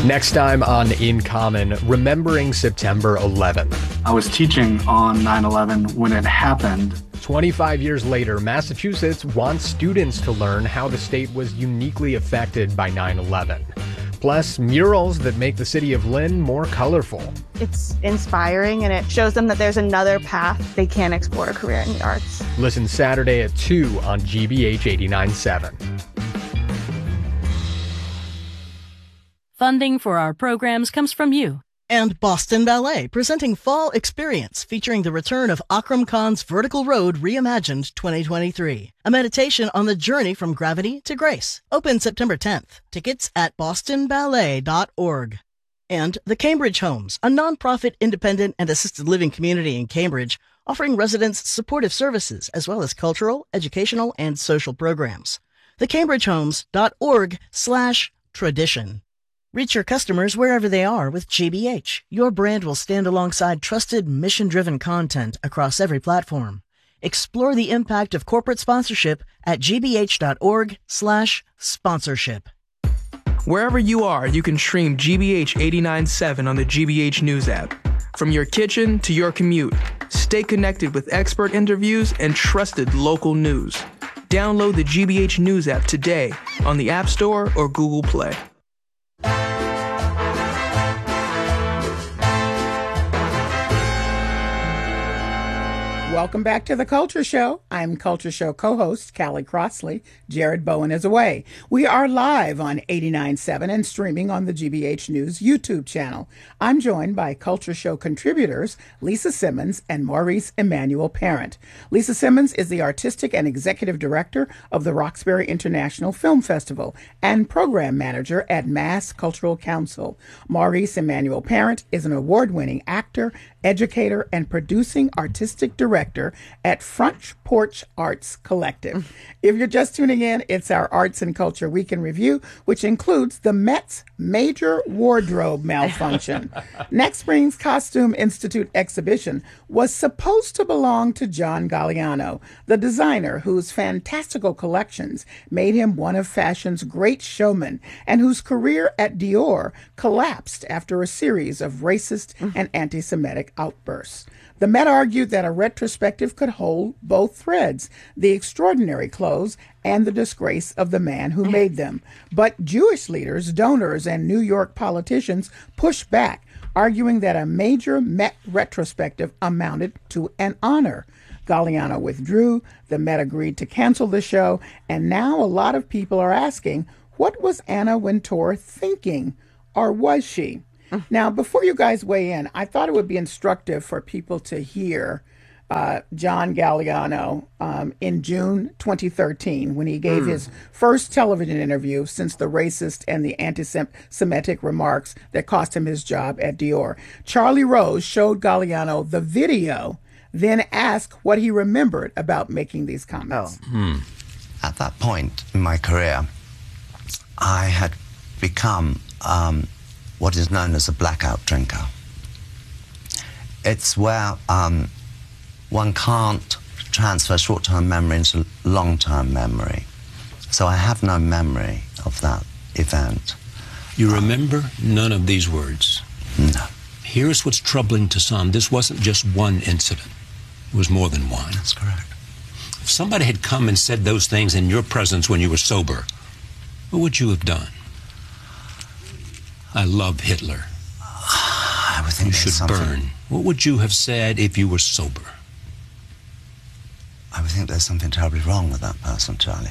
Next time on In Common, remembering September 11th. I was teaching on 9/11 when it happened. 25 years later, Massachusetts wants students to learn how the state was uniquely affected by 9/11. Plus, murals that make the city of Lynn more colorful. It's inspiring, and it shows them that there's another path they can explore a career in the arts. Listen Saturday at 2 on GBH 89.7. Funding for our programs comes from you. And Boston Ballet, presenting Fall Experience, featuring the return of Akram Khan's Vertical Road Reimagined 2023. A meditation on the journey from gravity to grace. Open September 10th. Tickets at bostonballet.org. And the Cambridge Homes, a nonprofit independent and assisted living community in Cambridge, offering residents supportive services as well as cultural, educational, and social programs. thecambridgehomes.org/tradition. Reach your customers wherever they are with GBH. Your brand will stand alongside trusted, mission-driven content across every platform. Explore the impact of corporate sponsorship at gbh.org/sponsorship. Wherever you are, you can stream GBH 89.7 on the GBH News app. From your kitchen to your commute, stay connected with expert interviews and trusted local news. Download the GBH News app today on the App Store or Google Play. Welcome back to The Culture Show. I'm Culture Show co-host Callie Crossley. Jared Bowen is away. We are live on 89.7 and streaming on the GBH News YouTube channel. I'm joined by Culture Show contributors Lisa Simmons and Maurice Emmanuel Parent. Lisa Simmons is the artistic and executive director of the Roxbury International Film Festival and program manager at Mass Cultural Council. Maurice Emmanuel Parent is an award-winning actor, educator, and producing artistic director at Front Porch Arts Collective. If you're just tuning in, it's our Arts and Culture Week in Review, which includes the Met's major wardrobe malfunction. Next spring's Costume Institute exhibition was supposed to belong to John Galliano, the designer whose fantastical collections made him one of fashion's great showmen and whose career at Dior collapsed after a series of racist and anti-Semitic outbursts. The Met argued that a retrospective could hold both threads, the extraordinary clothes and the disgrace of the man who made them. But Jewish leaders, donors, and New York politicians pushed back, arguing that a major Met retrospective amounted to an honor. Galliano withdrew, the Met agreed to cancel the show, and now a lot of people are asking, what was Anna Wintour thinking? Or was she? Now, before you guys weigh in, I thought it would be instructive for people to hear John Galliano in June 2013 when he gave his first television interview since the racist and the anti-Semitic remarks that cost him his job at Dior. Charlie Rose showed Galliano the video, then asked what he remembered about making these comments. At that point in my career, I had become what is known as a blackout drinker. It's where one can't transfer short-term memory into long-term memory. So I have no memory of that event. You remember none of these words? No. Here's what's troubling to some. This wasn't just one incident. It was more than one. That's correct. If somebody had come and said those things in your presence when you were sober, what would you have done? I love Hitler. I would think you should burn. What would you have said if you were sober? I would think there's something terribly wrong with that person, Charlie.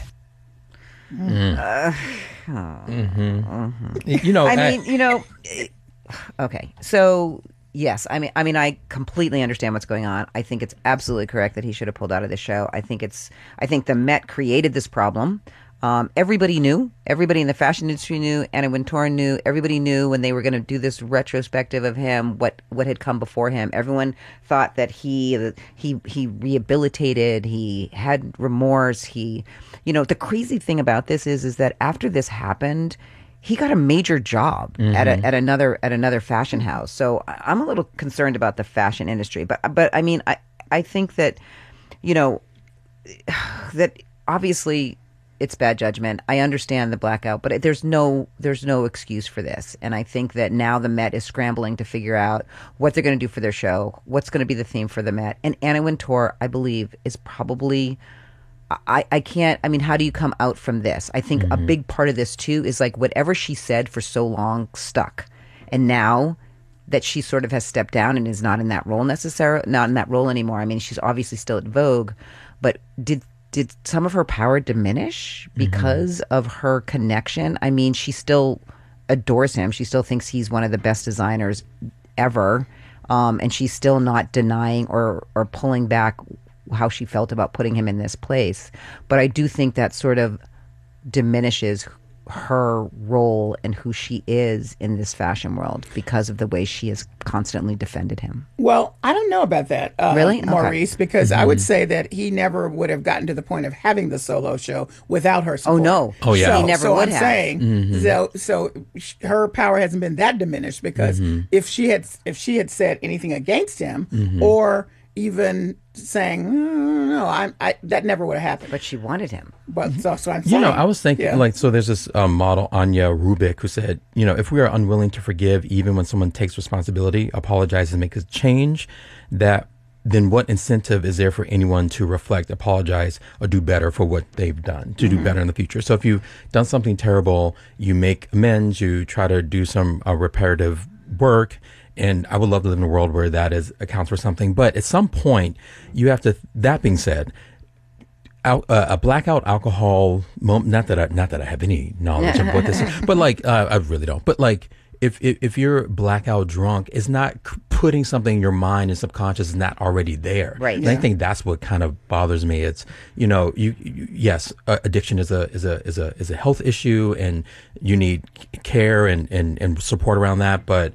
Okay. So, yes, I mean, I completely understand what's going on. I think it's absolutely correct that he should have pulled out of the show. I think the Met created this problem. Everybody knew. Everybody in the fashion industry knew. Anna Wintour knew. Everybody knew when they were going to do this retrospective of him, what had come before him. Everyone thought that he rehabilitated. He had remorse. The crazy thing about this is that after this happened, he got a major job at another fashion house. So I'm a little concerned about the fashion industry. But I mean, I think that, that obviously it's bad judgment. I understand the blackout, but there's no excuse for this. And I think that now the Met is scrambling to figure out what they're going to do for their show, what's going to be the theme for the Met. And Anna Wintour, I believe, is probably. I can't. I mean, how do you come out from this? I think a big part of this too is like whatever she said for so long stuck, and now that she sort of has stepped down and is not in that role not in that role anymore. I mean, she's obviously still at Vogue, but did some of her power diminish because of her connection? I mean, she still adores him. She still thinks he's one of the best designers ever, and she's still not denying or pulling back how she felt about putting him in this place. But I do think that sort of diminishes her role and who she is in this fashion world because of the way she has constantly defended him. Well, I don't know about that, really? Maurice, because I would say that he never would have gotten to the point of having the solo show without her support. Oh, no. Oh, yeah. He never would have. Saying, so her power hasn't been that diminished because if she had said anything against him or even saying no, that never would have happened. But she wanted him. But so I'm saying, you know, I was thinking so there's this model, Anya Rubik, who said, you know, if we are unwilling to forgive even when someone takes responsibility, apologize and make a change, then what incentive is there for anyone to reflect, apologize, or do better for what they've done, to do better in the future? So if you've done something terrible, you make amends, you try to do some reparative work. And I would love to live in a world where that accounts for something. But at some point, you have to. That being said, a blackout alcohol moment. Not that I have any knowledge of what this is, but like I really don't. But like if you're blackout drunk, it's not putting something in your mind and subconscious is not already there. Right. And I think that's what kind of bothers me. It's yes, addiction is a health issue, and you need care and support around that, but.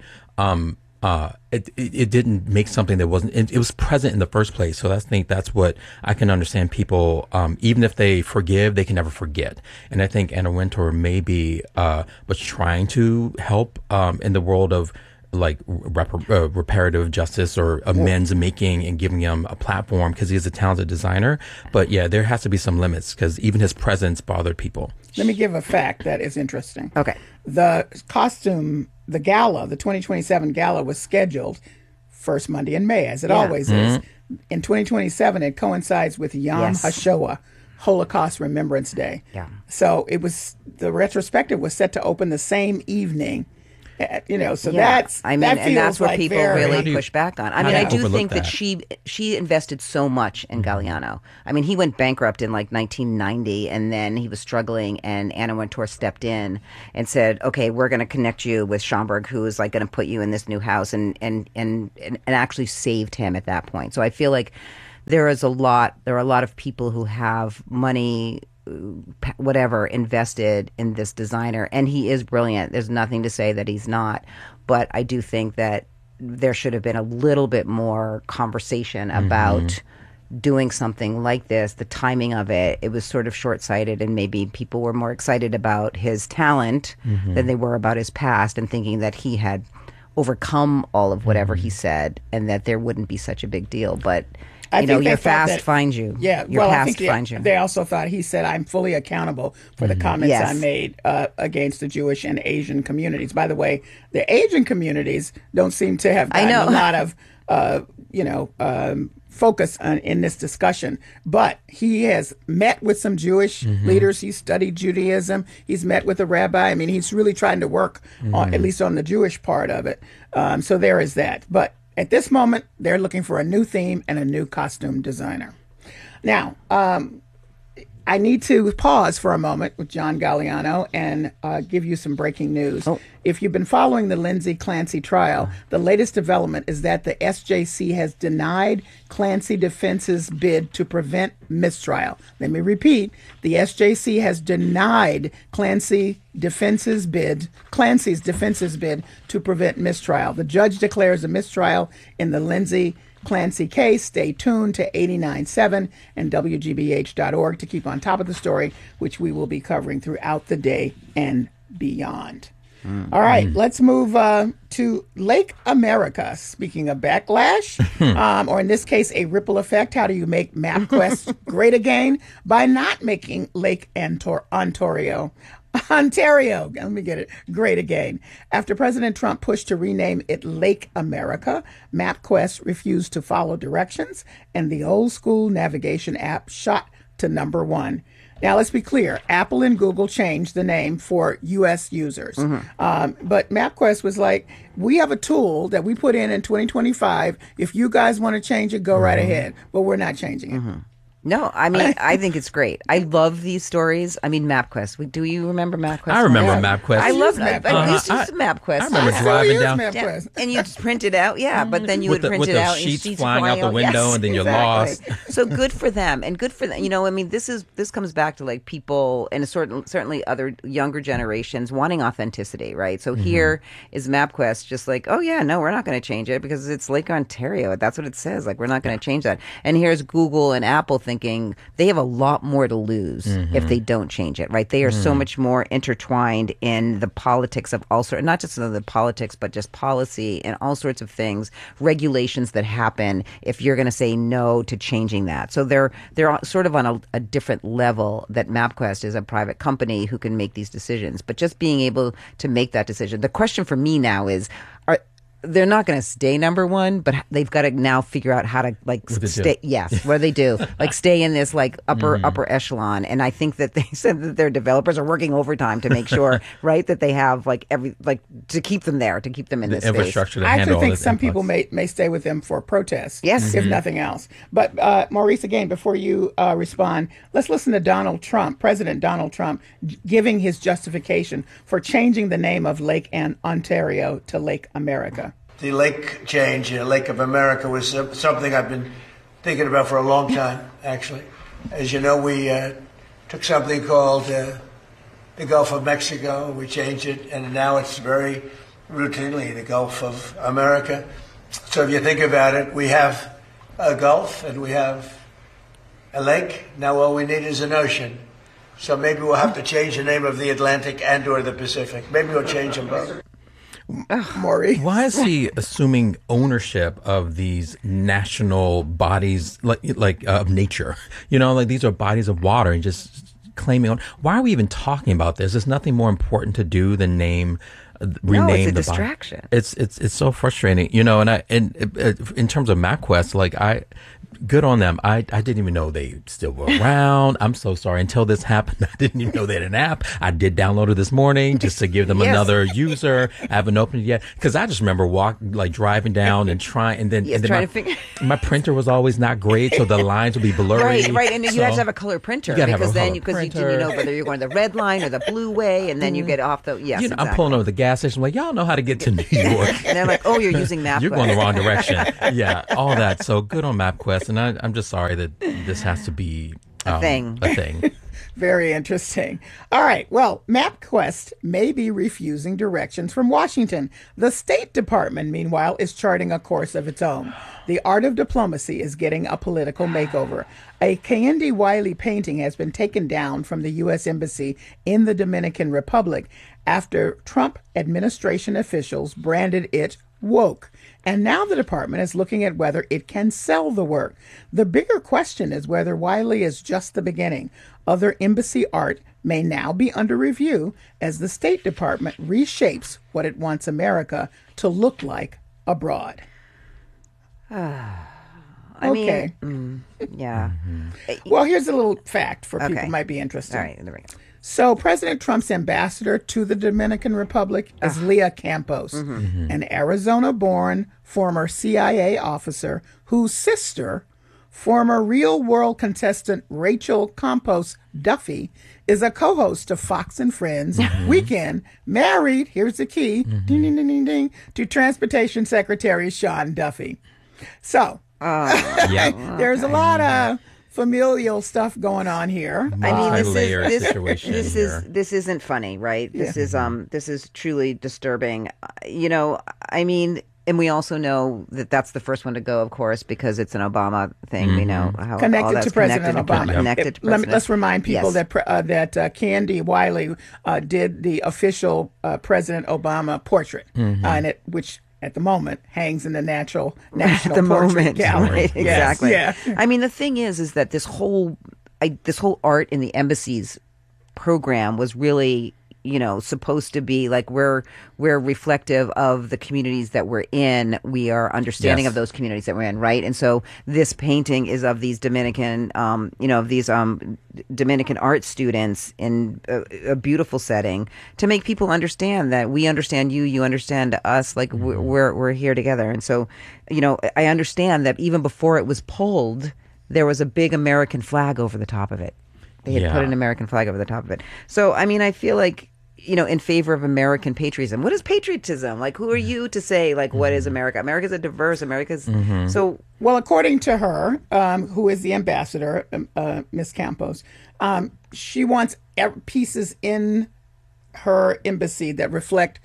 It didn't make something that wasn't. It was present in the first place. So I think that's what I can understand. People, even if they forgive, they can never forget. And I think Anna Wintour maybe was trying to help in the world of like reparative justice or amends making and giving him a platform because he's a talented designer. But yeah, there has to be some limits because even his presence bothered people. Let me give a fact that is interesting. Okay. The costume, the gala, the 2027 gala was scheduled first Monday in May, as it always is. In 2027, it coincides with Yom HaShoah, Holocaust Remembrance Day. Yeah. So the retrospective was set to open the same evening. So that's and that's where like people really push back on. I mean, I do think that she invested so much in Galliano. I mean, he went bankrupt in like 1990, and then he was struggling, and Anna Wintour stepped in and said, "Okay, we're going to connect you with Schomburg, who is like going to put you in this new house," and actually saved him at that point. So I feel like there are a lot of people who have money, whatever, invested in this designer, and he is brilliant. There's nothing to say that he's not, but I do think that there should have been a little bit more conversation about doing something like this. The timing of it was sort of short-sighted, and maybe people were more excited about his talent than they were about his past, and thinking that he had overcome all of whatever he said and that there wouldn't be such a big deal. But your past finds you. Yeah, your past finds you. They also thought he said, "I'm fully accountable for the comments I made against the Jewish and Asian communities." By the way, the Asian communities don't seem to have gotten a lot of focus in this discussion. But he has met with some Jewish leaders. He's studied Judaism. He's met with a rabbi. I mean, he's really trying to work on, at least on the Jewish part of it. So there is that. But at this moment, they're looking for a new theme and a new costume designer. Now, I need to pause for a moment with John Galliano and give you some breaking news. If you've been following the Lindsay Clancy trial, the latest development is that the SJC has denied Clancy Defense's bid to prevent mistrial. Let me repeat. The SJC has denied Clancy's defense's bid to prevent mistrial. The judge declares a mistrial in the Lindsay Clancy case. Stay tuned to 89.7 and WGBH.org to keep on top of the story, which we will be covering throughout the day and beyond. All right, let's move to Lake America. Speaking of backlash, or in this case, a ripple effect, how do you make MapQuest great again? By not making Lake Ontario, let me get it, great again. After President Trump pushed to rename it Lake America, MapQuest refused to follow directions, and the old school navigation app shot to number 1. Now, let's be clear. Apple and Google changed the name for U.S. users. But MapQuest was like, we have a tool that we put in 2025. If you guys want to change it, go right ahead. But we're not changing it. No, I mean, I think it's great. I love these stories. I mean, MapQuest. Do you remember MapQuest? I remember MapQuest. I love MapQuest. I used to use MapQuest. I remember driving down. And you just print it out. Yeah, but then you would print it out. With the sheets flying out the window, and then you're lost. So good for them. And good for them. You know, I mean, this comes back to like people and certainly other younger generations wanting authenticity, right? So here is MapQuest just like, oh yeah, no, we're not going to change it because it's Lake Ontario. That's what it says. Like, we're not going to change that. And here's Google and Apple thinking they have a lot more to lose if they don't change it, right? They are so much more intertwined in the politics of all sorts, not just the politics, but just policy and all sorts of things, regulations that happen if you're going to say no to changing that. So they're sort of on a different level that MapQuest is a private company who can make these decisions. But just being able to make that decision, the question for me now is, they're not going to stay number 1, but they've got to now figure out how to like stay. Yes, what do they do? Like stay in this like upper echelon. And I think that they said that their developers are working overtime to make sure, right, that they have to keep them there, to keep them in this infrastructure. Space. I actually think some people may stay with them for protest, if nothing else. But Maurice, again, before you respond, let's listen to Donald Trump, President Donald Trump, giving his justification for changing the name of Lake Ontario to Lake America. The lake change, Lake of America, was something I've been thinking about for a long time, actually. As you know, we took something called the Gulf of Mexico, we changed it, and now it's very routinely the Gulf of America. So if you think about it, we have a Gulf and we have a lake. Now all we need is an ocean. So maybe we'll have to change the name of the Atlantic and or the Pacific. Maybe we'll change them both. Maury. Why is he assuming ownership of these national bodies like of nature? You know, like these are bodies of water and just claiming on. Why are we even talking about this? There's nothing more important to do than rename it's a the distraction. It's so frustrating, you know. And in terms of MapQuest, good on them. I didn't even know they still were around. I'm so sorry. Until this happened, I didn't even know they had an app. I did download it this morning just to give them another user. I haven't opened it yet because I just remember driving down and trying, and then my printer was always not great, so the lines would be blurry. Right, and you have to have a color printer because you know whether you're going the red line or the blue way, and then you get off the exactly. I'm pulling over the gas station. I'm like, y'all know how to get to New York, and they're like, oh, you're using MapQuest. You're going the wrong direction. Yeah, all that. So good on MapQuest. And I'm just sorry that this has to be a thing. Very interesting. All right. Well, MapQuest may be refusing directions from Washington. The State Department, meanwhile, is charting a course of its own. The art of diplomacy is getting a political makeover. A Kehinde Wiley painting has been taken down from the U.S. Embassy in the Dominican Republic after Trump administration officials branded it woke. And now the department is looking at whether it can sell the work. The bigger question is whether Wiley is just the beginning. Other embassy art may now be under review as the State Department reshapes what it wants America to look like abroad. I mean, yeah. Well, here's a little fact for people who might be interested. All right, there we go. So President Trump's ambassador to the Dominican Republic is Leah Campos, an Arizona-born former CIA officer whose sister, former Real World contestant Rachel Campos Duffy, is a co-host of Fox and Friends Weekend, married, here's the key, ding, ding, ding, ding, ding, to Transportation Secretary Sean Duffy. So, there's a lot of familial stuff going on here. I mean, this isn't funny, right? This is truly disturbing. You know, I mean, And we also know that that's the first one to go, of course, because it's an Obama thing. We know how all Connected that's to President Obama. Connected to President. Let's remind people Yes. that Candy Wiley did the official President Obama portrait, and which at the moment hangs in the National at the Portrait moment, Gallery. right? Yes, Exactly. yeah. I mean, the thing is that this whole art in the embassies program was really, supposed to be like we're reflective of the communities that we're in. We are understanding Yes. of those communities that we're in, right? And so this painting is of these Dominican, Dominican art students in a beautiful setting to make people understand that we understand you, you understand us, like we're here together. And so, I understand that even before it was pulled, there was a big American flag over the top of it. They had put an American flag over the top of it. So, I mean, I feel like, in favor of American patriotism. What is patriotism? Like, who are you to say, like, what is America? America's a diverse, America's... So... Well, according to her, who is the ambassador, Ms. Campos, she wants pieces in her embassy that reflect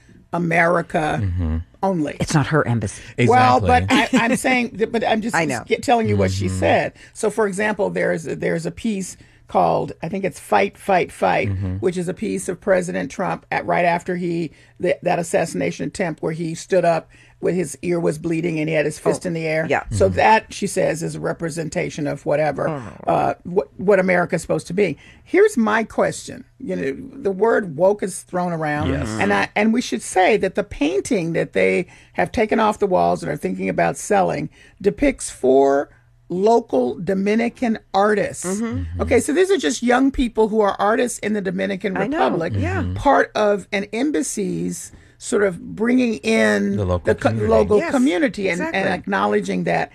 America only. It's not her embassy. Exactly. Well, but I'm saying, but I'm just I know. telling you what she said. So, for example, there's a piece called, I think it's Fight, Fight, Fight, which is a piece of President Trump right after that assassination attempt where he stood up with his ear was bleeding and he had his fist in the air. Yeah. So that, she says, is a representation of whatever, what America is supposed to be. Here's my question. The word woke is thrown around. Yes. And we should say that the painting that they have taken off the walls and are thinking about selling depicts 4 local Dominican artists. Okay, so these are just young people who are artists in the Dominican Republic, part of an embassy's sort of bringing in the local community, local Yes, community and acknowledging that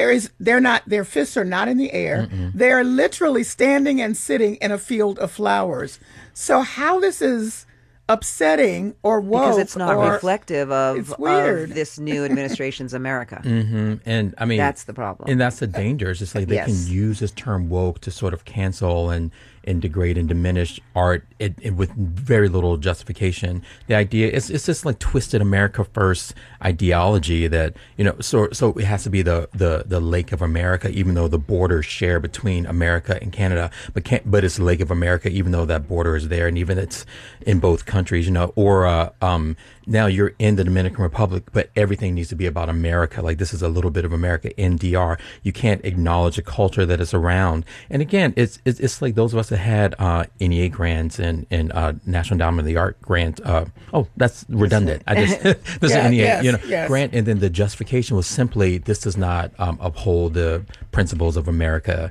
their fists are not in the air. They're literally standing and sitting in a field of flowers. So how this is upsetting or woke, because it's not reflective of this new administration's America. And I mean, that's the problem. And that's the danger. It's just like they can use this term woke to sort of cancel and degrade and diminish art with very little justification. The idea it's just like twisted America first ideology that, so it has to be the Lake of America, even though the borders share between America and Canada, but it's the Lake of America, even though that border is there, and even it's in both countries, or now you're in the Dominican Republic, but everything needs to be about America. Like, this is a little bit of America in DR. You can't acknowledge the culture that is around. And again, it's like those of us that had NEA grants and National Endowment of the Art grant. That's redundant. I just there's an NEA grant, and then the justification was simply this does not uphold the principles of America,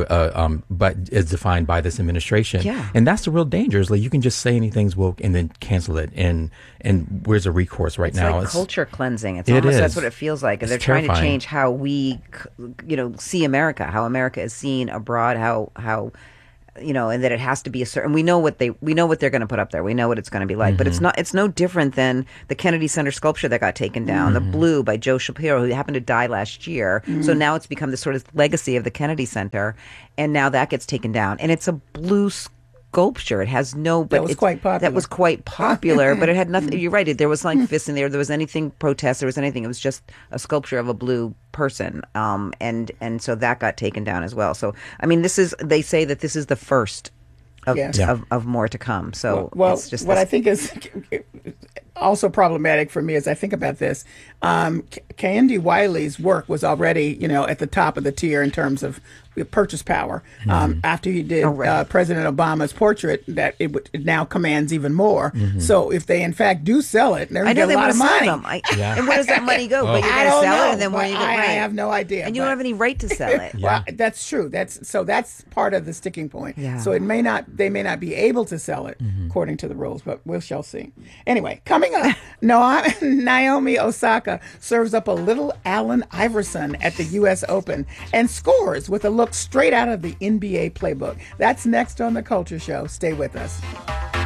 but is defined by this administration. Yeah. And that's the real danger. Is like you can just say anything's woke and then cancel it. And where's a recourse right now? Like culture cleansing. It's it almost is. That's what it feels like. And they're trying to change how we, see America, how America is seen abroad, how and that it has to be a certain. We know what they're going to put up there. We know what it's going to be like. But it's no different than the Kennedy Center sculpture that got taken down, the Blue by Joe Shapiro, who happened to die last year. So now it's become this sort of legacy of the Kennedy Center, and now that gets taken down, and it's a blue sculpture. It has no, but that was quite popular. That was quite popular, but it had nothing. You're right. There was like fists in there. There was anything protest. There was anything. It was just a sculpture of a blue person, and so that got taken down as well. So I mean, they say that this is the first of more to come. So well, it's just what I think is also problematic for me as I think about this. Candy Wiley's work was already, at the top of the tier in terms of purchase power. After he did President Obama's portrait, that it now commands even more. So if they in fact do sell it, they're going to get a lot of money. And where does that money go? But you're going to sell it, and then where you go? I have no idea. And you don't have any right to sell it. Well, that's true. That's part of the sticking point. Yeah. So they may not be able to sell it according to the rules, but we shall see. Anyway, coming up, Naomi Osaka serves up a little Allen Iverson at the U.S. Open and scores with a look straight out of the NBA playbook. That's next on The Culture Show. Stay with us.